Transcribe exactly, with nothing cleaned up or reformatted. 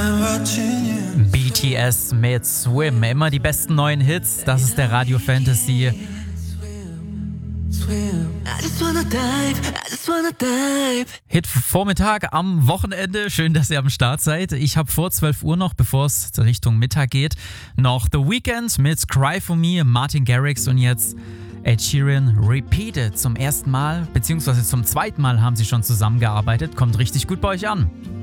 B T S mit Swim. Immer die besten neuen Hits. Das ist der Radio Fantasy. Hit Vormittag am Wochenende. Schön, dass ihr am Start seid. Ich habe vor zwölf Uhr noch, bevor es Richtung Mittag geht, noch The Weeknd mit Cry For Me, Martin Garrix und jetzt Ed Sheeran Repeated. Zum ersten Mal, beziehungsweise zum zweiten Mal haben sie schon zusammengearbeitet. Kommt richtig gut bei euch an.